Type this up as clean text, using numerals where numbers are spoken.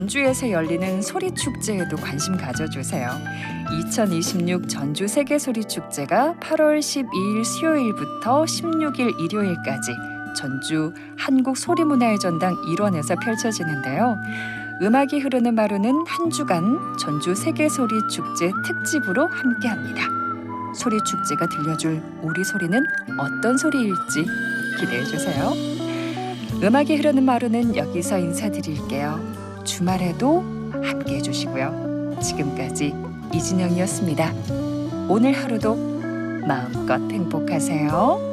전주에서 열리는 소리축제에도 관심 가져주세요. 2026 전주 세계소리축제가 8월 12일 수요일부터 16일 일요일까지 전주 한국소리문화의 전당 일원에서 펼쳐지는데요. 음악이 흐르는 마루는 한 주간 전주 세계소리축제 특집으로 함께합니다. 소리축제가 들려줄 우리 소리는 어떤 소리일지 기대해주세요. 음악이 흐르는 마루는 여기서 인사드릴게요. 주말에도 함께 해주시고요. 지금까지 이진영이었습니다. 오늘 하루도 마음껏 행복하세요.